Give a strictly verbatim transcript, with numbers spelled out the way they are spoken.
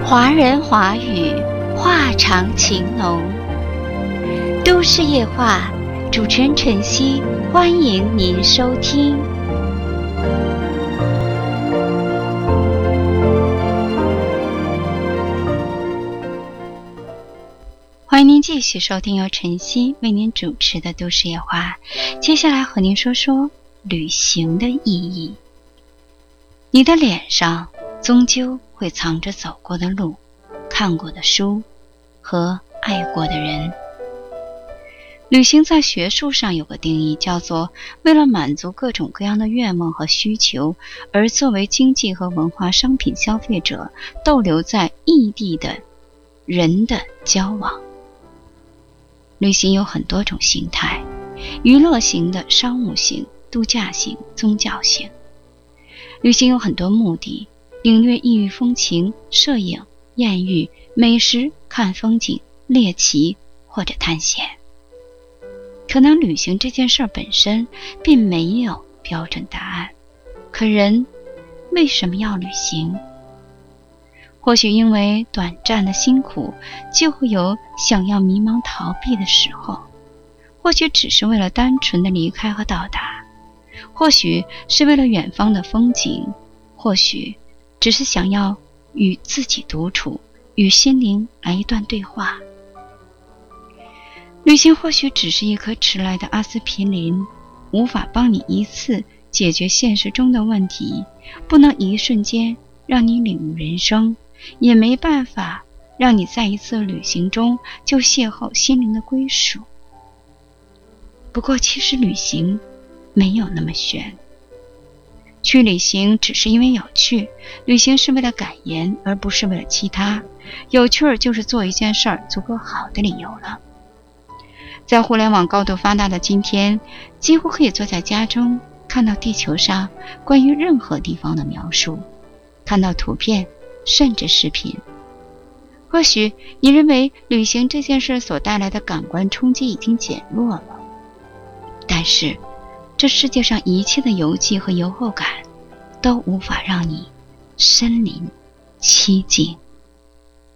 华人华语，话长情浓。都市夜话，主持人晨曦，欢迎您收听。欢迎您继续收听由晨曦为您主持的都市夜话。接下来和您说说旅行的意义。你的脸上终究会藏着走过的路、看过的书和爱过的人。旅行在学术上有个定义，叫做为了满足各种各样的愿望和需求，而作为经济和文化商品消费者逗留在异地的人的交往。旅行有很多种形态，娱乐型的、商务型、度假型、宗教型。旅行有很多目的，领略异域风情、摄影、艳遇、美食、看风景、猎奇或者探险。可能旅行这件事本身并没有标准答案，可人为什么要旅行？或许因为短暂的辛苦，就会有想要迷茫逃避的时候；或许只是为了单纯的离开和到达；或许是为了远方的风景；或许只是想要与自己独处，与心灵来一段对话。旅行或许只是一颗迟来的阿司匹林，无法帮你一次解决现实中的问题，不能一瞬间让你领悟人生，也没办法让你在一次旅行中就邂逅心灵的归属。不过其实旅行没有那么玄，去旅行只是因为有趣，旅行是为了感言，而不是为了其他。有趣儿就是做一件事儿足够好的理由了。在互联网高度发达的今天，几乎可以坐在家中，看到地球上关于任何地方的描述，看到图片，甚至视频。或许你认为旅行这件事所带来的感官冲击已经减弱了，但是这世界上一切的游记和游后感都无法让你身临其境。